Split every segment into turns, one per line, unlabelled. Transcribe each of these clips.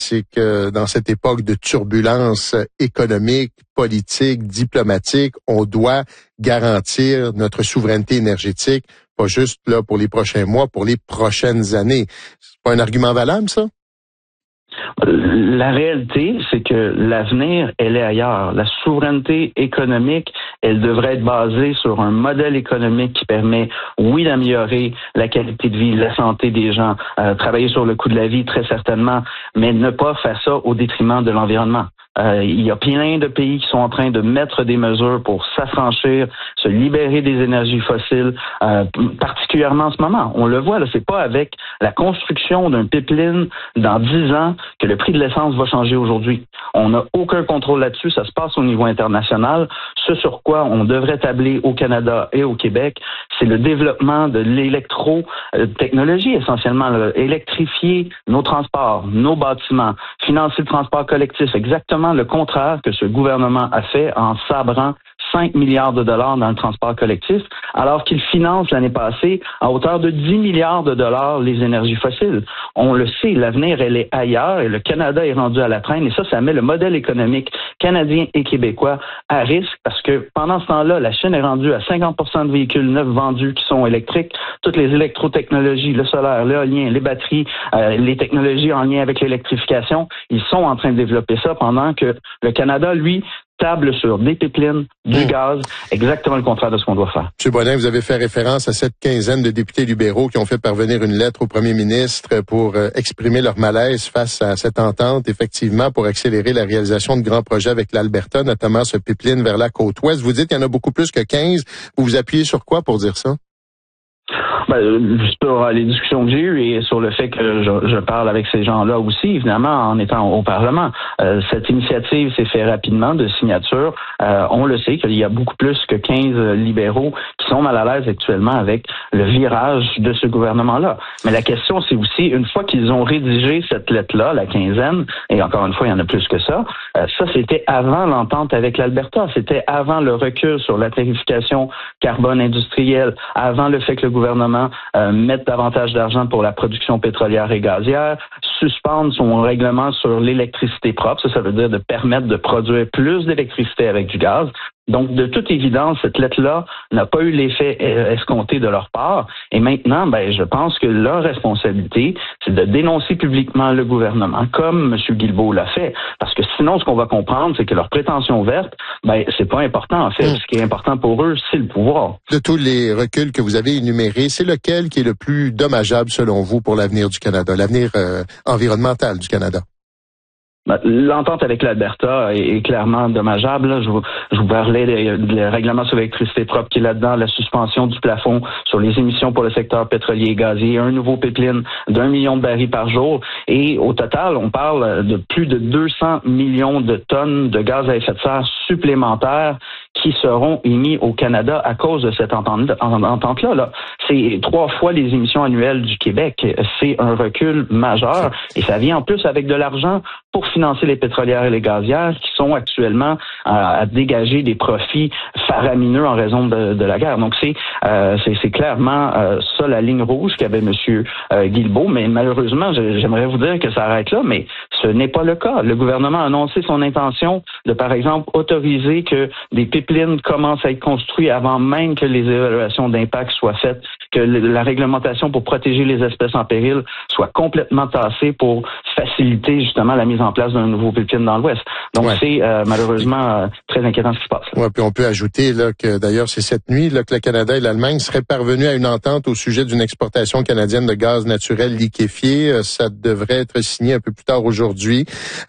c'est que dans cette époque de turbulence économique, politique, diplomatique, on doit garantir notre souveraineté énergétique, pas juste là pour les prochains mois, pour les prochaines années. C'est pas un argument valable, ça?
La réalité, c'est que l'avenir, elle est ailleurs. La souveraineté économique, elle devrait être basée sur un modèle économique qui permet, oui, d'améliorer la qualité de vie, la santé des gens, travailler sur le coût de la vie, très certainement, mais ne pas faire ça au détriment de l'environnement. Il y a plein de pays qui sont en train de mettre des mesures pour s'affranchir, se libérer des énergies fossiles, particulièrement en ce moment. On le voit, là, c'est pas avec la construction d'un pipeline dans 10 ans que le prix de l'essence va changer aujourd'hui. On n'a aucun contrôle là-dessus, ça se passe au niveau international. Ce sur quoi on devrait tabler au Canada et au Québec, c'est le développement de l'électro-technologie essentiellement, là. Électrifier nos transports, nos bâtiments, financer le transport collectif, exactement le contraire que ce gouvernement a fait en sabrant 5 milliards de dollars dans le transport collectif, alors qu'il finance l'année passée à hauteur de 10 milliards de dollars les énergies fossiles. On le sait, l'avenir, elle est ailleurs et le Canada est rendu à la traîne et ça met le modèle économique canadien et québécois à risque parce que pendant ce temps-là, la Chine est rendue à 50% de véhicules neufs vendus qui sont électriques. Toutes les électrotechnologies, le solaire, l'éolien, les batteries, les technologies en lien avec l'électrification, ils sont en train de développer ça pendant que le Canada, lui, table sur des pipelines, du gaz, exactement le contraire de ce qu'on doit faire.
M. Bonin, vous avez fait référence à cette quinzaine de députés libéraux qui ont fait parvenir une lettre au premier ministre pour exprimer leur malaise face à cette entente, effectivement, pour accélérer la réalisation de grands projets avec l'Alberta, notamment ce pipeline vers la côte ouest. Vous dites qu'il y en a beaucoup plus que 15. Vous vous appuyez sur quoi pour dire ça?
Sur les discussions que j'ai eues et sur le fait que je parle avec ces gens-là aussi, évidemment, en étant au Parlement. Cette initiative s'est faite rapidement de signature. On le sait qu'il y a beaucoup plus que 15 libéraux qui sont mal à l'aise actuellement avec le virage de ce gouvernement-là. Mais la question, c'est aussi, une fois qu'ils ont rédigé cette lettre-là, la quinzaine, et encore une fois, il y en a plus que ça, ça c'était avant l'entente avec l'Alberta, c'était avant le recul sur la tarification carbone industrielle, avant le fait que le gouvernement mettre davantage d'argent pour la production pétrolière et gazière, suspendre son règlement sur l'électricité propre, ça veut dire de permettre de produire plus d'électricité avec du gaz. Donc, de toute évidence, cette lettre-là n'a pas eu l'effet escompté de leur part. Et maintenant, je pense que leur responsabilité, c'est de dénoncer publiquement le gouvernement, comme M. Guilbeault l'a fait. Parce que sinon, ce qu'on va comprendre, c'est que leur prétention verte, c'est pas important, en fait. Ce qui est important pour eux, c'est le pouvoir.
De tous les reculs que vous avez énumérés, c'est lequel qui est le plus dommageable, selon vous, pour l'avenir du Canada, l'avenir environnemental du Canada?
L'entente avec l'Alberta est clairement dommageable. Là. Je vous parlais des règlements sur l'électricité propre qui est là-dedans, la suspension du plafond sur les émissions pour le secteur pétrolier et gazier, un nouveau pipeline d'1 million de barils par jour. Et au total, on parle de plus de 200 millions de tonnes de gaz à effet de serre supplémentaires qui seront émis au Canada à cause de cette entente-là. Là. C'est 3 fois les émissions annuelles du Québec. C'est un recul majeur et ça vient en plus avec de l'argent pour financer les pétrolières et les gazières qui sont actuellement à dégager des profits faramineux en raison de la guerre. Donc c'est clairement ça la ligne rouge qu'avait M. Guilbeault, mais malheureusement, j'aimerais vous dire que ça arrête là, mais ce n'est pas le cas. Le gouvernement a annoncé son intention de, par exemple, autoriser que des pipelines commencent à être construits avant même que les évaluations d'impact soient faites, que la réglementation pour protéger les espèces en péril soit complètement tassée pour faciliter justement la mise en place d'un nouveau pipeline dans l'Ouest. Donc c'est malheureusement très inquiétant ce qui se passe.
Oui, puis on peut ajouter là que d'ailleurs c'est cette nuit là que le Canada et l'Allemagne seraient parvenus à une entente au sujet d'une exportation canadienne de gaz naturel liquéfié. Ça devrait être signé un peu plus tard aujourd'hui.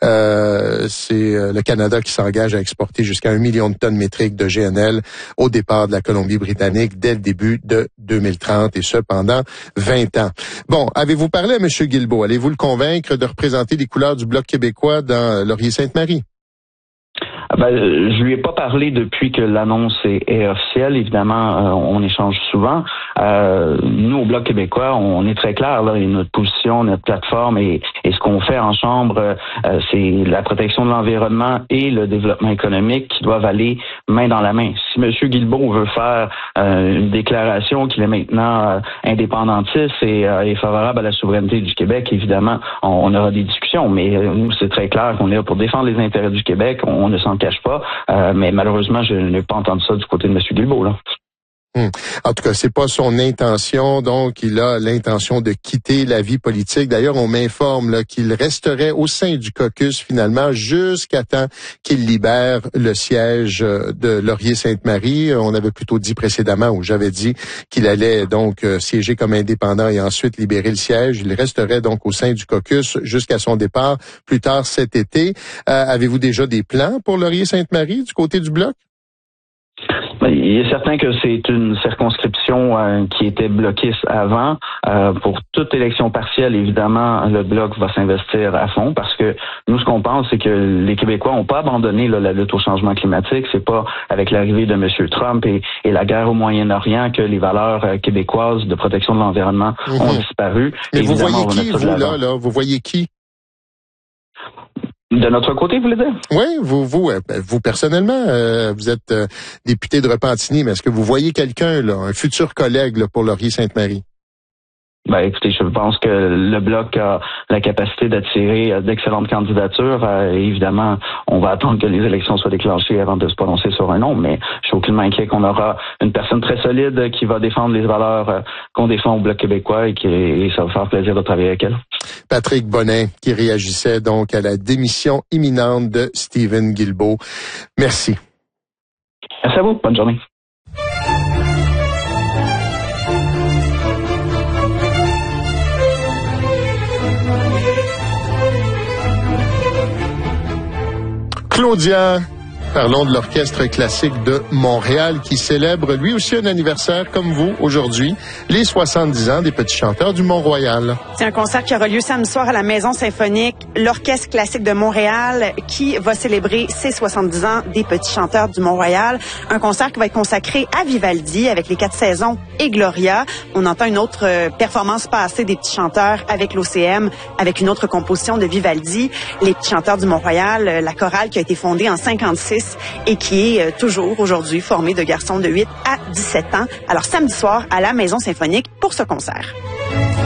C'est le Canada qui s'engage à exporter jusqu'à 1 million de tonnes métriques de GNL au départ de la Colombie-Britannique dès le début de 2030 et ce pendant 20 ans. Bon, avez-vous parlé à M. Guilbeault? Allez-vous le convaincre de représenter les couleurs du Bloc québécois dans Laurier-Sainte-Marie?
Je lui ai pas parlé depuis que l'annonce est officielle. Évidemment, on échange souvent. Nous, au Bloc québécois, on est très clair, là, et notre position, notre plateforme et ce qu'on fait en Chambre, c'est la protection de l'environnement et le développement économique qui doivent aller main dans la main. Si M. Guilbeault veut faire une déclaration qu'il est maintenant indépendantiste et favorable à la souveraineté du Québec, évidemment, on aura des discussions, mais nous, c'est très clair qu'on est là pour défendre les intérêts du Québec. On ne s'en cache pas, mais malheureusement, je n'ai pas entendu ça du côté de M. Guilbeault, là.
En tout cas, c'est pas son intention, donc il a l'intention de quitter la vie politique. D'ailleurs, on m'informe là, qu'il resterait au sein du caucus finalement jusqu'à temps qu'il libère le siège de Laurier-Sainte-Marie. On avait plutôt dit précédemment, ou j'avais dit qu'il allait donc siéger comme indépendant et ensuite libérer le siège. Il resterait donc au sein du caucus jusqu'à son départ plus tard cet été. Avez-vous déjà des plans pour Laurier-Sainte-Marie du côté du Bloc?
Il est certain que c'est une circonscription qui était bloquiste avant. Pour toute élection partielle, évidemment, le Bloc va s'investir à fond parce que nous, ce qu'on pense, c'est que les Québécois n'ont pas abandonné la lutte au changement climatique. C'est pas avec l'arrivée de M. Trump et la guerre au Moyen-Orient que les valeurs québécoises de protection de l'environnement ont disparu.
Mais évidemment, vous voyez qui, vous, là? Vous voyez qui?
De notre côté, vous voulez dire?
Oui, vous personnellement, vous êtes député de Repentigny, mais est-ce que vous voyez quelqu'un, là, un futur collègue là, pour Laurier-Sainte-Marie?
Écoutez, je pense que le Bloc a la capacité d'attirer d'excellentes candidatures. Évidemment, on va attendre que les élections soient déclenchées avant de se prononcer sur un nom, mais je suis aucunement inquiet qu'on aura une personne très solide qui va défendre les valeurs qu'on défend au Bloc québécois et ça va faire plaisir de travailler avec elle.
Patrick Bonnin qui réagissait donc à la démission imminente de Stephen Guilbeault. Merci.
Merci à vous. Bonne journée.
Claudia, parlons de l'Orchestre classique de Montréal qui célèbre lui aussi un anniversaire comme vous aujourd'hui, les 70 ans des Petits Chanteurs du Mont-Royal.
C'est un concert qui aura lieu samedi soir à la Maison Symphonique, l'Orchestre classique de Montréal qui va célébrer ses 70 ans des Petits Chanteurs du Mont-Royal. Un concert qui va être consacré à Vivaldi avec les 4 saisons et Gloria. On entend une autre performance passée des Petits Chanteurs avec l'OCM, avec une autre composition de Vivaldi. Les Petits Chanteurs du Mont-Royal, la chorale qui a été fondée en 56 et qui est toujours aujourd'hui formée de garçons de 8 à 17 ans. Alors samedi soir à la Maison Symphonique pour ce concert.